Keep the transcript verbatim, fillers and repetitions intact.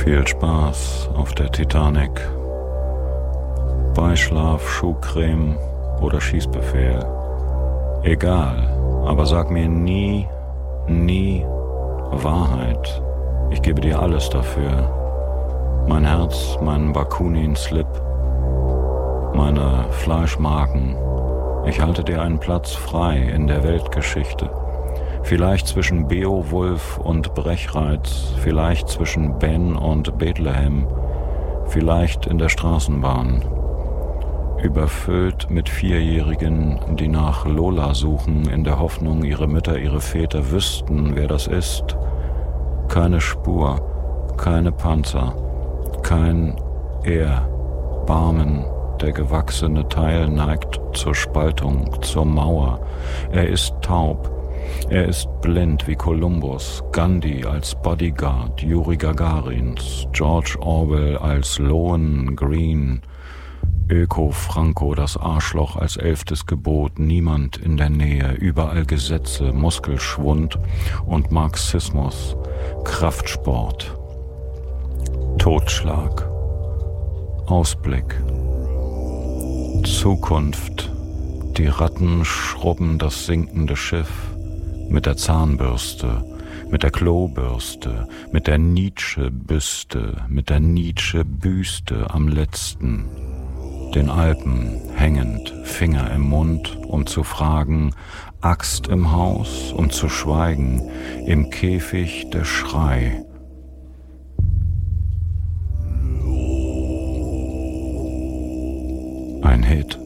Viel Spaß auf der Titanic. Beischlaf, Schuhcreme oder Schießbefehl. Egal, aber sag mir nie, nie Wahrheit. Ich gebe dir alles dafür. Mein Herz, meinen Bakunin-Slip, meine Fleischmarken. Ich halte dir einen Platz frei in der Weltgeschichte. Vielleicht zwischen Beowulf und Brechreiz, vielleicht zwischen Ben und Bethlehem, vielleicht in der Straßenbahn. Überfüllt mit Vierjährigen, die nach Lola suchen, in der Hoffnung, ihre Mütter, ihre Väter wüssten, wer das ist. Keine Spur, keine Panzer, kein Erbarmen. Der gewachsene Teil neigt zur Spaltung, zur Mauer. Er ist taub. Er ist blind wie Kolumbus, Gandhi als Bodyguard, Juri Gagarins, George Orwell als Lohan Green, Öko Franco das Arschloch als elftes Gebot, niemand in der Nähe, überall Gesetze, Muskelschwund und Marxismus, Kraftsport, Totschlag, Ausblick, Zukunft, die Ratten schrubben das sinkende Schiff, mit der Zahnbürste, mit der Klobürste, mit der Nietzsche-Büste, mit der Nietzsche-Büste am letzten, den Alpen hängend, Finger im Mund, um zu fragen, Axt im Haus, um zu schweigen, im Käfig der Schrei. Ein Hit.